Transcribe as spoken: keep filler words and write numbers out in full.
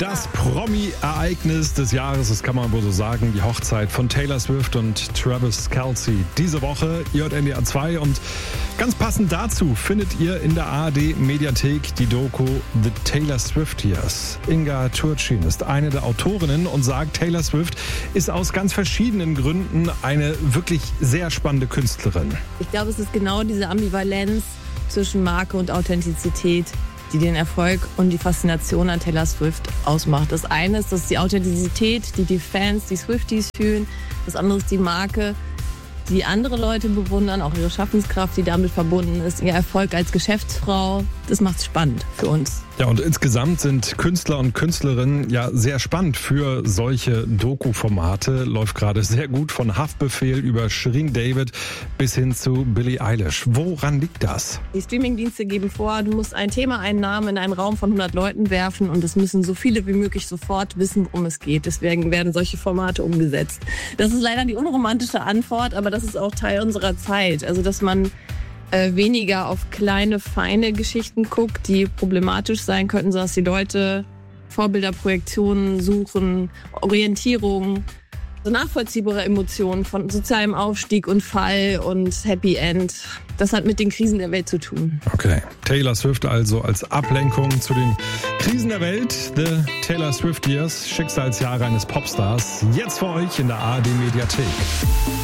Das Promi-Ereignis des Jahres, das kann man wohl so sagen, die Hochzeit von Taylor Swift und Travis Kelce. Diese Woche J N D R zwei und ganz passend dazu findet ihr in der A R D-Mediathek die Doku The Taylor Swift Years. Inga Turcin ist eine der Autorinnen und sagt, Taylor Swift ist aus ganz verschiedenen Gründen eine wirklich sehr spannende Künstlerin. Ich glaube, es ist genau diese Ambivalenz zwischen Marke und Authentizität, die den Erfolg und die Faszination an Taylor Swift ausmacht. Das eine ist, das ist die Authentizität, die die Fans, die Swifties fühlen. Das andere ist die Marke, die andere Leute bewundern, auch ihre Schaffenskraft, die damit verbunden ist, ihr Erfolg als Geschäftsfrau. Das macht es spannend für uns. Ja, und insgesamt sind Künstler und Künstlerinnen ja sehr spannend für solche Doku-Formate. Läuft gerade sehr gut von Haftbefehl über Shirin David bis hin zu Billie Eilish. Woran liegt das? Die Streamingdienste geben vor, du musst ein Thema, einen Namen in einen Raum von hundert Leuten werfen und es müssen so viele wie möglich sofort wissen, worum es geht. Deswegen werden solche Formate umgesetzt. Das ist leider die unromantische Antwort, aber das ist auch Teil unserer Zeit. Also, dass man äh, weniger auf kleine, feine Geschichten guckt, die problematisch sein könnten, sodass die Leute Vorbilder, Projektionen suchen, Orientierung, so nachvollziehbare Emotionen von sozialem Aufstieg und Fall und Happy End. Das hat mit den Krisen der Welt zu tun. Okay, Taylor Swift also als Ablenkung zu den Krisen der Welt. The Taylor Swift Years, Schicksalsjahre eines Popstars. Jetzt für euch in der A R D-Mediathek.